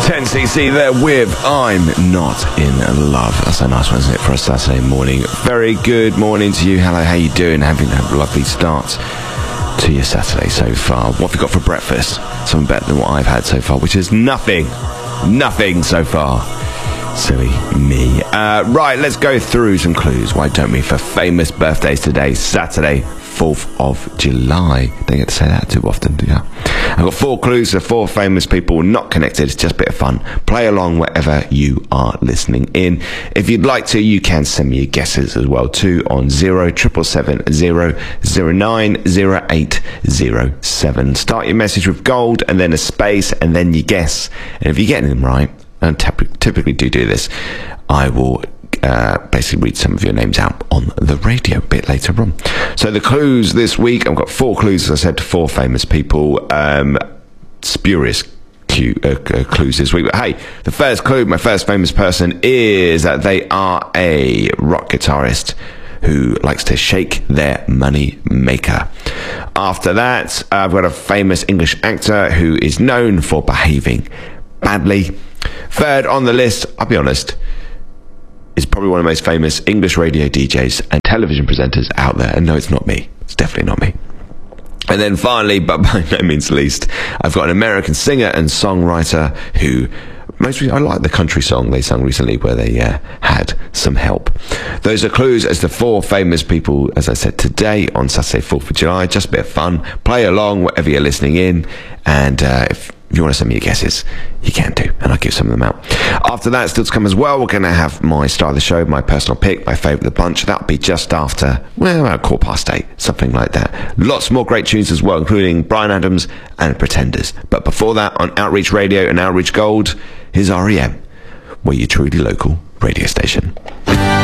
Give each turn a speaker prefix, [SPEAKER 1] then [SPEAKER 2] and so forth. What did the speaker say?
[SPEAKER 1] 10cc there with I'm Not in Love. That's a nice one, isn't it, for a Saturday morning? Very good morning to you. Hello, how you doing? Having a lovely start to your Saturday so far. What have you got for breakfast? Something better than what I've had so far, which is nothing so far. Silly me. Right, let's go through some clues. Why don't we? For famous birthdays today, Saturday, 4th of July. Don't get to say that too often, do you? I've got 4 clues for 4 famous people not connected. It's just a bit of fun. Play along wherever you are listening in. If you'd like to, you can send me your guesses as well too on 07770090807. Start your message with gold and then a space and then your guess. And if you're getting them right, and typically do this, I will basically read some of your names out on the radio a bit later on. So the clues this week, I've got 4 clues, as I said, to 4 famous people. Spurious clues this week. But hey, the first clue, my first famous person, is that they are a rock guitarist who likes to shake their money maker. After that, I've got a famous English actor who is known for behaving badly. Third on the list, I'll be honest, is probably one of the most famous English radio DJs and television presenters out there. And no, it's not me. It's definitely not me. And then finally, but by no means least, I've got an American singer and songwriter who, I like the country song they sung recently where they had some help. Those are clues as to 4 famous people, as I said, today on Saturday, 4th of July. Just a bit of fun. Play along wherever you're listening in. And if you want to send me your guesses, you can do, and I'll give some of them out. After that, still to come as well, we're going to have my star of the show, my personal pick, my favourite of the bunch. That'll be just after, well, about 8:15, something like that. Lots more great tunes as well, including Bryan Adams and Pretenders. But before that, on Outreach Radio and Outreach Gold, here's REM, where your truly local radio station.